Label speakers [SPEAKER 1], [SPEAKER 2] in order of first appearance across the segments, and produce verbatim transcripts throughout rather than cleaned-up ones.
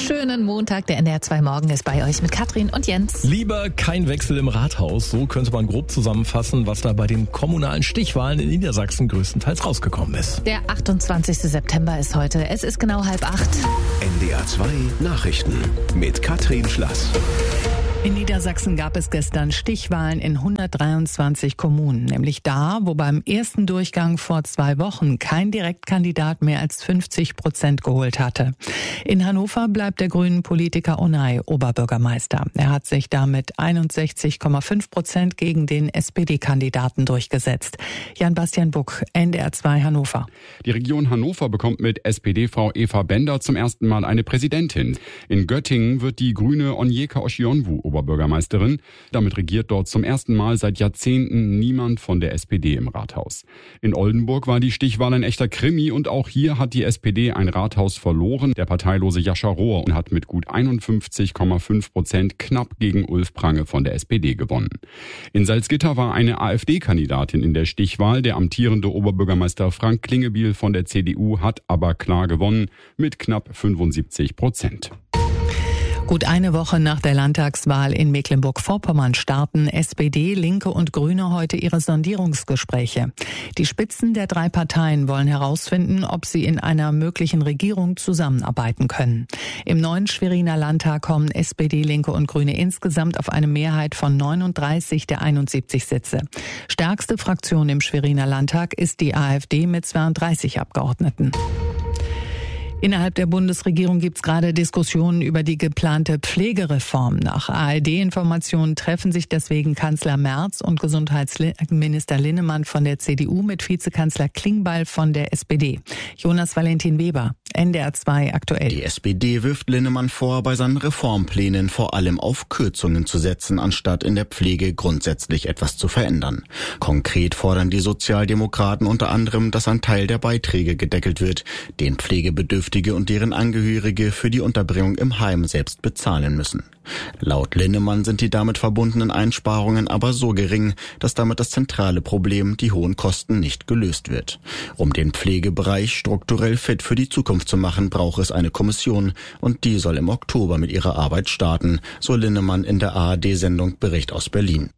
[SPEAKER 1] Schönen Montag, der N D R zwei Morgen ist bei euch mit Katrin und Jens.
[SPEAKER 2] Lieber kein Wechsel im Rathaus, so könnte man grob zusammenfassen, was da bei den kommunalen Stichwahlen in Niedersachsen größtenteils rausgekommen ist.
[SPEAKER 1] Der achtundzwanzigste September ist heute, es ist genau halb acht.
[SPEAKER 3] N D R zwei Nachrichten mit Katrin Schlass.
[SPEAKER 4] In Niedersachsen gab es gestern Stichwahlen in hundertdreiundzwanzig Kommunen, nämlich da, wo beim ersten Durchgang vor zwei Wochen kein Direktkandidat mehr als fünfzig Prozent geholt hatte. In Hannover bleibt der grünen Politiker Onay Oberbürgermeister. Er hat sich damit einundsechzig Komma fünf Prozent gegen den S P D-Kandidaten durchgesetzt. Jan-Bastian Buck, N D R zwei Hannover.
[SPEAKER 5] Die Region Hannover bekommt mit S P D-Frau Eva Bender zum ersten Mal eine Präsidentin. In Göttingen wird die grüne Onyeka Oshionwu Oberbürgermeisterin. Damit regiert dort zum ersten Mal seit Jahrzehnten niemand von der S P D im Rathaus. In Oldenburg war die Stichwahl ein echter Krimi und auch hier hat die S P D ein Rathaus verloren. Der parteilose Jascha Rohr hat mit gut einundfünfzig Komma fünf Prozent knapp gegen Ulf Prange von der S P D gewonnen. In Salzgitter war eine AfD-Kandidatin in der Stichwahl. Der amtierende Oberbürgermeister Frank Klingebiel von der C D U hat aber klar gewonnen mit knapp fünfundsiebzig Prozent.
[SPEAKER 4] Gut eine Woche nach der Landtagswahl in Mecklenburg-Vorpommern starten S P D, Linke und Grüne heute ihre Sondierungsgespräche. Die Spitzen der drei Parteien wollen herausfinden, ob sie in einer möglichen Regierung zusammenarbeiten können. Im neuen Schweriner Landtag kommen S P D, Linke und Grüne insgesamt auf eine Mehrheit von neununddreißig der einundsiebzig Sitze. Stärkste Fraktion im Schweriner Landtag ist die AfD mit zweiunddreißig Abgeordneten. Innerhalb der Bundesregierung gibt es gerade Diskussionen über die geplante Pflegereform. Nach A R D-Informationen treffen sich deswegen Kanzler Merz und Gesundheitsminister Linnemann von der C D U mit Vizekanzler Klingbeil von der S P D. Jonas Valentin Weber, N D R zwei aktuell.
[SPEAKER 6] Die S P D wirft Linnemann vor, bei seinen Reformplänen vor allem auf Kürzungen zu setzen, anstatt in der Pflege grundsätzlich etwas zu verändern. Konkret fordern die Sozialdemokraten unter anderem, dass ein Teil der Beiträge gedeckelt wird, den Pflegebedürftigen und deren Angehörige für die Unterbringung im Heim selbst bezahlen müssen. Laut Linnemann sind die damit verbundenen Einsparungen aber so gering, dass damit das zentrale Problem, die hohen Kosten, nicht gelöst wird. Um den Pflegebereich strukturell fit für die Zukunft zu machen, braucht es eine Kommission und die soll im Oktober mit ihrer Arbeit starten, so Linnemann in der A R D-Sendung Bericht aus Berlin.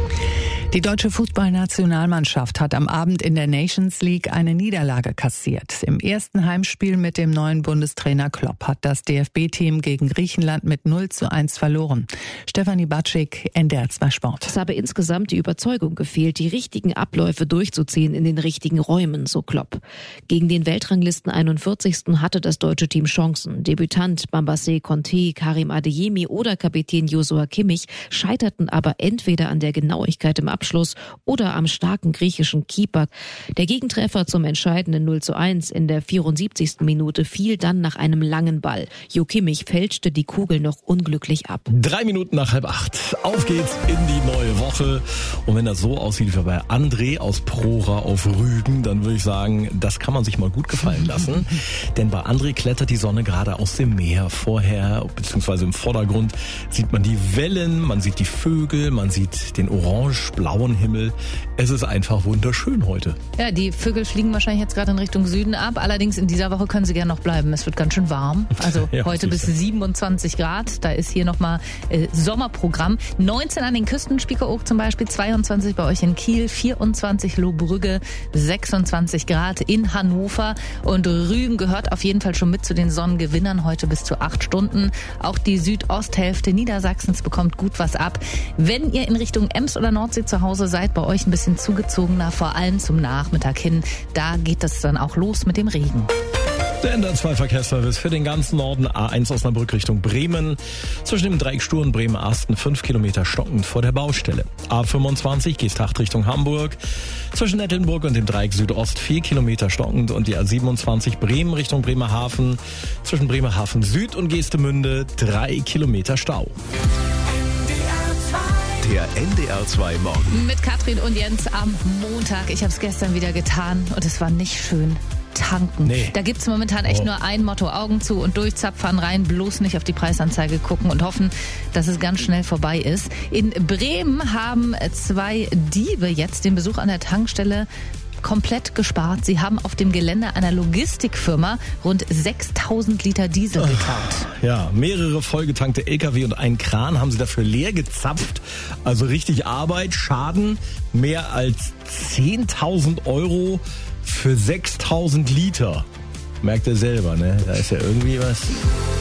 [SPEAKER 4] Die deutsche Fußballnationalmannschaft hat am Abend in der Nations League eine Niederlage kassiert. Im ersten Heimspiel mit dem neuen Bundestrainer Klopp hat das D F B-Team gegen Griechenland mit null zu eins verloren. Stefanie Batschik, N D R zwei Sport.
[SPEAKER 7] Es habe insgesamt die Überzeugung gefehlt, die richtigen Abläufe durchzuziehen in den richtigen Räumen, so Klopp. Gegen den Weltranglisten einundvierzigsten hatte das deutsche Team Chancen. Debütant Bambassé Conté, Karim Adeyemi oder Kapitän Joshua Kimmich scheiterten aber entweder an der Genauigkeit im Abschluss oder am starken griechischen Keeper. Der Gegentreffer zum entscheidenden null zu eins in der vierundsiebzigsten Minute fiel dann nach einem langen Ball. Jo Kimmich fälschte die Kugel noch unglücklich ab.
[SPEAKER 2] Drei Minuten nach halb acht. Auf geht's in die neue Woche. Und wenn das so aussieht wie bei André aus Prora auf Rügen, dann würde ich sagen, das kann man sich mal gut gefallen lassen. Denn bei André klettert die Sonne gerade aus dem Meer. Vorher, beziehungsweise im Vordergrund, sieht man die Wellen, man sieht die Vögel, man sieht den orange-blauen Himmel. Es ist einfach wunderschön heute.
[SPEAKER 1] Ja, die Vögel fliegen wahrscheinlich jetzt gerade in Richtung Süden ab. Allerdings in dieser Woche können sie gerne noch bleiben. Es wird ganz schön warm. Also ja, heute bis siebenundzwanzig Grad. Da ist hier nochmal äh, Sommerprogramm. neunzehn an den Küsten, Spiekeroog zum Beispiel, zweiundzwanzig bei euch in Kiel, vierundzwanzig Lohbrügge, sechsundzwanzig Grad in Hannover. Und Rügen gehört auf jeden Fall schon mit zu den Sonnengewinnern. Heute bis zu acht Stunden. Auch die Südosthälfte Niedersachsens bekommt gut was ab. Wenn ihr in Richtung Ems oder Nordsee zu Hause seid, bei euch ein bisschen zugezogener, vor allem zum Nachmittag hin. Da geht es dann auch los mit dem Regen.
[SPEAKER 2] Der N D R zwei Verkehrsservice für den ganzen Norden. A eins Osnabrück Richtung Bremen. Zwischen dem Dreieck Stur und Bremen-Asten fünf Kilometer stockend vor der Baustelle. A fünfundzwanzig Geesthacht Richtung Hamburg. Zwischen Nettelnburg und dem Dreieck Südost vier Kilometer stockend. Und die A siebenundzwanzig Bremen Richtung Bremerhaven. Zwischen Bremerhaven Süd und Geestemünde drei Kilometer Stau.
[SPEAKER 3] Der N D R zwei Morgen.
[SPEAKER 1] Mit Katrin und Jens am Montag. Ich habe es gestern wieder getan und es war nicht schön. Tanken.
[SPEAKER 2] Nee.
[SPEAKER 1] Da gibt's momentan echt
[SPEAKER 2] oh.
[SPEAKER 1] nur ein Motto: Augen zu und durchzapfern rein, bloß nicht auf die Preisanzeige gucken und hoffen, dass es ganz schnell vorbei ist. In Bremen haben zwei Diebe jetzt den Besuch an der Tankstelle komplett gespart. Sie haben auf dem Gelände einer Logistikfirma rund sechstausend Liter Diesel geklaut.
[SPEAKER 2] Ja, mehrere vollgetankte L K W und einen Kran haben sie dafür leer gezapft. Also richtig Arbeit, Schaden, mehr als zehntausend Euro für sechstausend Liter. Merkt ihr selber, ne? Da ist ja irgendwie was...